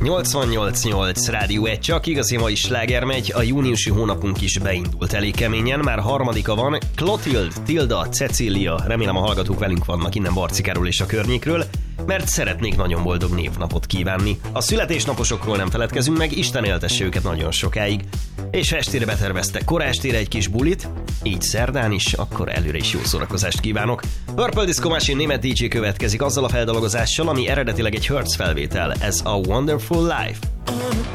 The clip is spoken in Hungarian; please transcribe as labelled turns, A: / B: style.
A: 88.8 Rádió 1, csak igazi mai sláger megy, a júniusi hónapunk is beindult elég keményen, már harmadika van, Clotilde, Tilda, Cecília, remélem a hallgatók velünk vannak innen Barcikáról és a környékről, mert szeretnék nagyon boldog névnapot kívánni. A születésnaposokról nem feledkezünk meg, Isten éltesse őket nagyon sokáig. És ha estére beterveztek korástére egy kis bulit, így szerdán is, akkor előre is jó szórakozást kívánok. Purple Disco Machine német DJ következik azzal a feldolgozással, ami eredetileg egy Hertz felvétel, ez a Wonderful Life.